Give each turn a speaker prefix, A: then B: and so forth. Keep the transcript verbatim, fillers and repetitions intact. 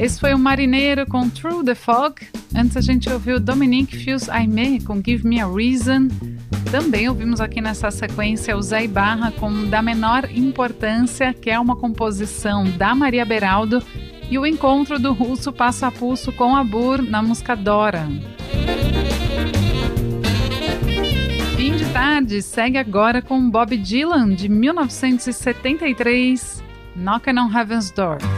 A: Esse foi o Marineiro com Through the Fog. Antes a gente ouviu Dominique Fils-Aimé com Give Me a Reason. Também ouvimos aqui nessa sequência o Zé Ibarra com Da Menor Importância, que é uma composição da Maria Beraldo, e o encontro do Russo Passo a Pulso com a Bur na música Dora. Fim de tarde segue agora com Bob Dylan, de mil novecentos e setenta e três, Knockin' on Heaven's Door.